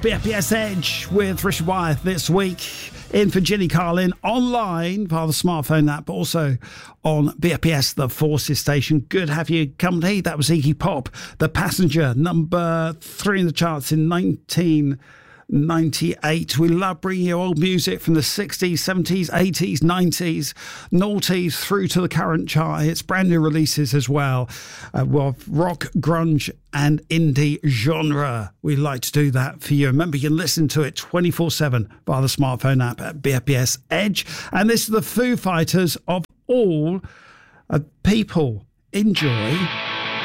BFBS Edge with Richard Wyeth this week. In for Ginny Carlin, online via the smartphone app, but also on BFBS, the Forces station. Good to have you company. That was Iggy Pop, The Passenger, number 3 in the charts in 1998. We love bringing you old music from the 60s, 70s, 80s, 90s, noughties through to the current chart. It's brand new releases as well. Rock, grunge and indie genre. We like to do that for you. Remember, you can listen to it 24/7 via the smartphone app at BFBS Edge. And this is the Foo Fighters of all people. Enjoy